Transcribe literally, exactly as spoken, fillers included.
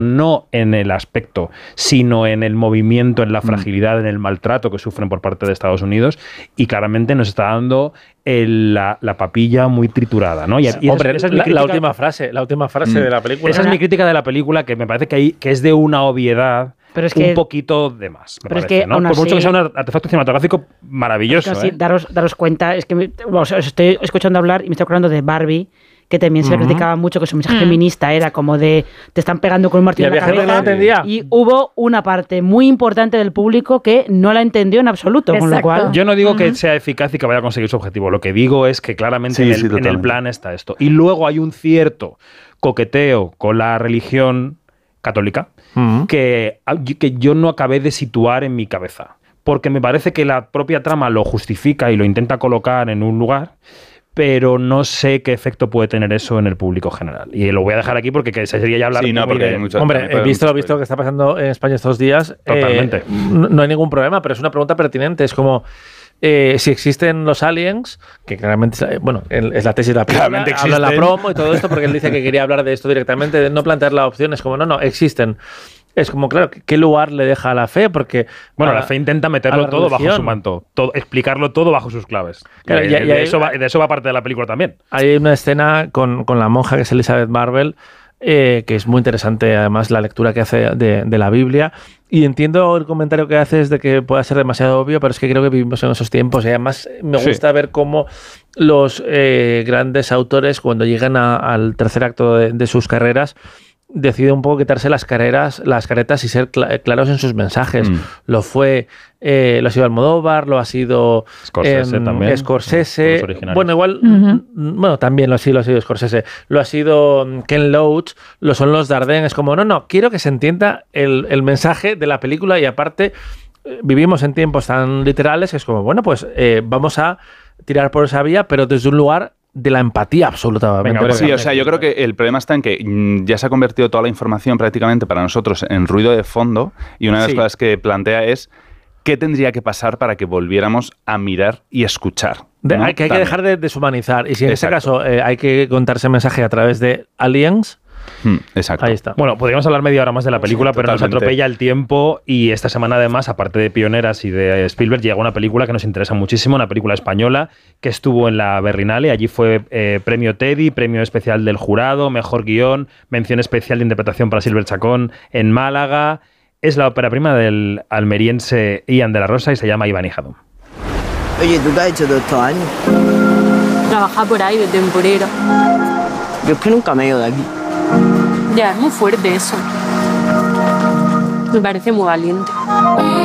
no en el aspecto, sino en el movimiento, en la fragilidad, en el maltrato que sufren por parte de Estados Unidos, y claramente nos está dando el, la, la papilla muy triturada, ¿no? Y, y Hombre, esa, esa es la, mi la última frase, la última frase mm. de la película. Esa es mi crítica de la película, que me parece que, hay, que es de una obviedad. Pero es que, un poquito de más, me pero parece, es que, ¿no? Por así, mucho que sea un artefacto cinematográfico maravilloso. Así, ¿eh? daros, daros cuenta, es que me, bueno, os estoy escuchando hablar y me estoy acordando de Barbie, que también se le criticaba mucho, que su mensaje mm. feminista era como de te están pegando con un martillo en la cabeza. No entendía. Y hubo una parte muy importante del público que no la entendió en absoluto. Con lo cual, yo no digo uh-huh. que sea eficaz y que vaya a conseguir su objetivo. Lo que digo es que claramente sí, en, el, sí, en el plan está esto. Y luego hay un cierto coqueteo con la religión católica uh-huh. que, que yo no acabé de situar en mi cabeza. Porque me parece que la propia trama lo justifica y lo intenta colocar en un lugar, pero no sé qué efecto puede tener eso en el público general. Y lo voy a dejar aquí porque sería ya hablar... Sí, no, porque de... hay mucho, Hombre, he visto lo visto que está pasando en España estos días. Totalmente. Eh, no, no hay ningún problema, pero es una pregunta pertinente. Es como... Eh, si existen los aliens, que claramente, bueno, es la tesis de la película, habla la promo y todo esto, porque él dice que quería hablar de esto directamente, de no plantear la opción, es como, no, no, existen. Es como, claro, ¿qué lugar le deja a la fe? Porque bueno, a, la fe intenta meterlo todo religión. bajo su manto, todo, explicarlo todo bajo sus claves. Claro, y, y, de, y de, hay, eso va, de eso va parte de la película también. Hay una escena con, con la monja, que es Elizabeth Marvel, eh, que es muy interesante, además, la lectura que hace de, de la Biblia. Y entiendo el comentario que haces de que pueda ser demasiado obvio, pero es que creo que vivimos en esos tiempos y además me gusta sí. ver cómo los eh, grandes autores, cuando llegan a, al tercer acto de, de sus carreras, deciden un poco quitarse las carreras, las caretas y ser cl- claros en sus mensajes. Mm. Lo fue, eh, lo ha sido Almodóvar, lo ha sido Scorsese eh, también. Scorsese. Bueno, igual, uh-huh. bueno, también lo ha sido, lo ha sido Scorsese. Lo ha sido Ken Loach, lo son los Dardenne. Es como, no, no, quiero que se entienda el, el mensaje de la película y aparte vivimos en tiempos tan literales que es como, bueno, pues eh, vamos a tirar por esa vía, pero desde un lugar de la empatía absoluta. Venga, sí, o sea, yo creo que el problema está en que ya se ha convertido toda la información prácticamente para nosotros en ruido de fondo y una de las sí. cosas que plantea es qué tendría que pasar para que volviéramos a mirar y escuchar. De, ¿no? hay que, hay que dejar de deshumanizar y si en Exacto. este caso eh, hay que contar ese mensaje a través de aliens. Hmm, exacto. Ahí está. Bueno, podríamos hablar media hora más de la película, sí, pero totalmente. nos atropella el tiempo y esta semana además, aparte de Pioneras y de Spielberg, llega una película que nos interesa muchísimo, una película española que estuvo en la Berlinale, allí fue eh, premio Teddy, premio especial del jurado, mejor guión, mención especial de interpretación para Silver Chacón en Málaga. Es la ópera prima del almeriense Ian de la Rosa y se llama Iván y Jadón. Oye, ¿tú qué has hecho todos estos años? Trabajar por ahí de temporero. Yo es que nunca me he ido de aquí. Ya, es muy fuerte eso. Me parece muy valiente.